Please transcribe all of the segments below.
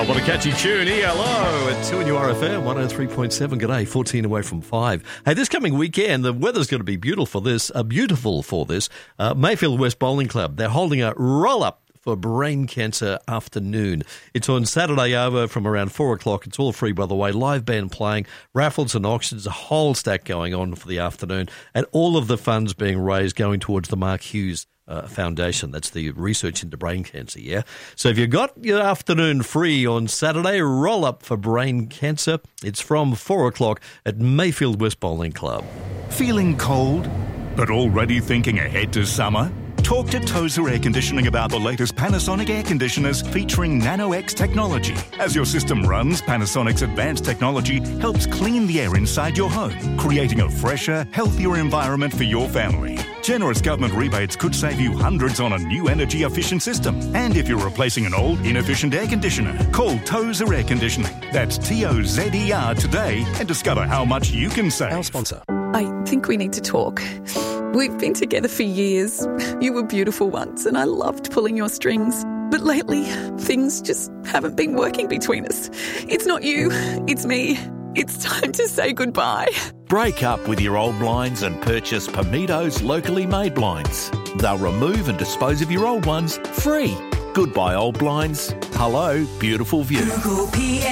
Oh, what a catchy tune. ELO at 2NURFM 103.7. G'day, 14 away from 5. Hey, this coming weekend, the weather's going to be beautiful for this. Mayfield West Bowling Club, they're holding a roll-up for Brain Cancer Afternoon. It's on Saturday over from around 4 o'clock. It's all free, by the way. Live band playing, raffles and auctions, a whole stack going on for the afternoon, and all of the funds being raised going towards the Mark Hughes Foundation. That's the research into brain cancer, yeah? So if you've got your afternoon free on Saturday, roll up for brain cancer. It's from 4 o'clock at Mayfield West Bowling Club. Feeling cold, but already thinking ahead to summer? Talk to Tozer Air Conditioning about the latest Panasonic air conditioners featuring Nano-X technology. As your system runs, Panasonic's advanced technology helps clean the air inside your home, creating a fresher, healthier environment for your family. Generous government rebates could save you hundreds on a new energy-efficient system. And if you're replacing an old, inefficient air conditioner, call Tozer Air Conditioning. That's Tozer today and discover how much you can save. Our sponsor. I think we need to talk. We've been together for years. You were beautiful once and I loved pulling your strings. But lately, things just haven't been working between us. It's not you, it's me. It's time to say goodbye. Break up with your old blinds and purchase Pamitos locally made blinds. They'll remove and dispose of your old ones free. Goodbye, old blinds. Hello, beautiful view. Google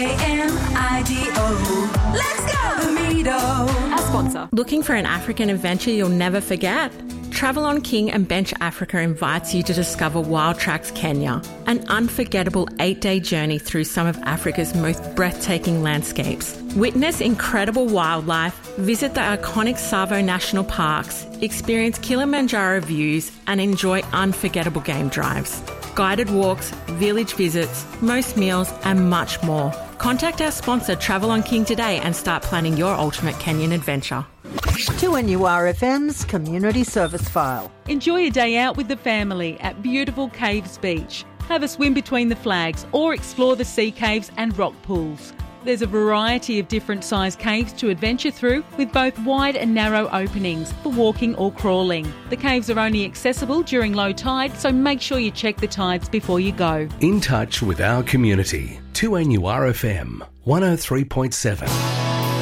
P-A-M-I-D-O. Let's go! Pamito. Our sponsor. Looking for an African adventure you'll never forget? Travel on King and Bench Africa invites you to discover Wild Tracks Kenya, an unforgettable 8-day journey through some of Africa's most breathtaking landscapes. Witness incredible wildlife, visit the iconic Tsavo National Parks, experience Kilimanjaro views, and enjoy unforgettable game drives. Guided walks, village visits, most meals, and much more. Contact our sponsor Travel on King today and start planning your ultimate Kenyan adventure. 2NURFM's Community Service File. Enjoy a day out with the family at beautiful Caves Beach. Have a swim between the flags or explore the sea caves and rock pools. There's a variety of different sized caves to adventure through with both wide and narrow openings for walking or crawling. The caves are only accessible during low tide, so make sure you check the tides before you go. In touch with our community. 2NURFM 103.7.